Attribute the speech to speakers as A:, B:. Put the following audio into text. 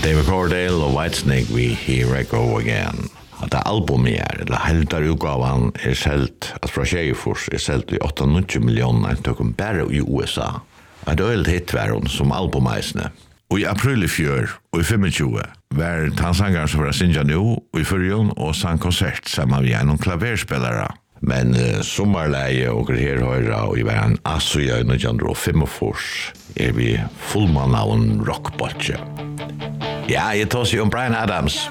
A: David Coverdale og Whitesnake vi Here I Go Again. At albumet eller heldar utgavan selt, at fra Tjejfors selt i 8-9 millioner eintøkken bare i USA. Et øyelt hittværun som albumeisene. Og i april i fjør, og i 25, var tannsangeren som var sinja nu, og i fyrjon, og sang konsert sammen med en klaverspillere. Men sommerleie og her høyra, og i var en Asuja i 1945, vi fullmann av en rockbolche. Ja, jeg tar seg om Bryan Adams.